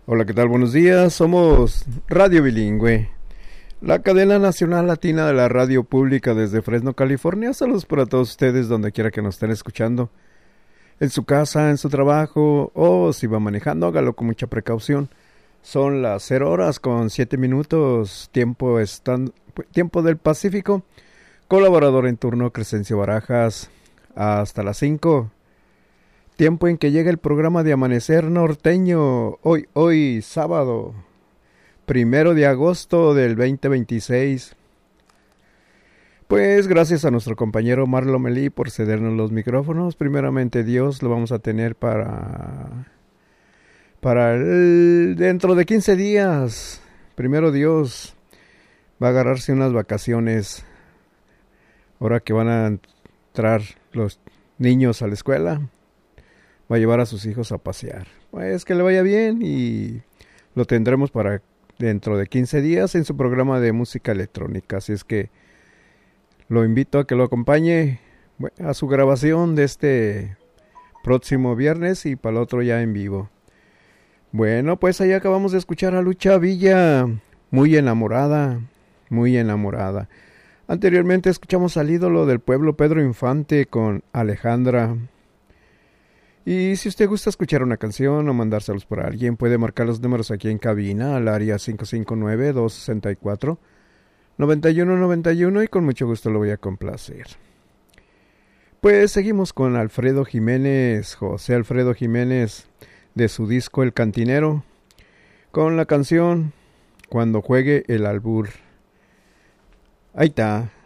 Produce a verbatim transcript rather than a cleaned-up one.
Hola, ¿qué tal? Buenos días. Somos Radio Bilingüe, la cadena nacional latina de la radio pública desde Fresno, California. Saludos para todos ustedes donde quiera que nos estén escuchando. En su casa, en su trabajo o si va manejando, hágalo con mucha precaución. Son las cero horas con siete minutos, tiempo, estan- tiempo del Pacífico. Colaborador en turno, Crescencio Barajas, hasta las cinco. Tiempo en que llega el programa de Amanecer Norteño, hoy, hoy, sábado, primero de agosto del veinte veintiséis. Pues gracias a nuestro compañero Marlo Melí por cedernos los micrófonos. Primeramente Dios lo vamos a tener para, para el, dentro de quince días. Primero Dios va a agarrarse unas vacaciones, ahora que van a entrar los niños a la escuela. Va a llevar a sus hijos a pasear. Pues que le vaya bien y lo tendremos para dentro de quince días en su programa de música electrónica. Así es que lo invito a que lo acompañe a su grabación de este próximo viernes y para el otro ya en vivo. Bueno, pues ahí acabamos de escuchar a Lucha Villa, muy enamorada, muy enamorada. Anteriormente escuchamos al ídolo del pueblo Pedro Infante con Alejandra. Y si usted gusta escuchar una canción o mandárselos por alguien, puede marcar los números aquí en cabina al área cinco cinco nueve, dos seis cuatro, nueve uno nueve uno y con mucho gusto lo voy a complacer. Pues seguimos con Alfredo Jiménez, José Alfredo Jiménez, de su disco El Cantinero, con la canción Cuando juegue el albur. Ahí está.